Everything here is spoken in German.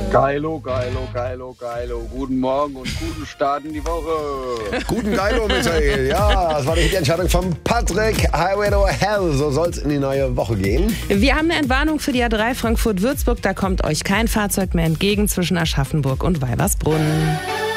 Geilo, geilo, geilo, geilo. Guten Morgen und guten Start in die Woche. Guten Geilo, Michael. Ja, das war die Entscheidung von Patrick. Highway to Hell. So soll es in die neue Woche gehen. Wir haben eine Entwarnung für die A3 Frankfurt-Würzburg. Da kommt euch kein Fahrzeug mehr entgegen zwischen Aschaffenburg und Weilersbrunn.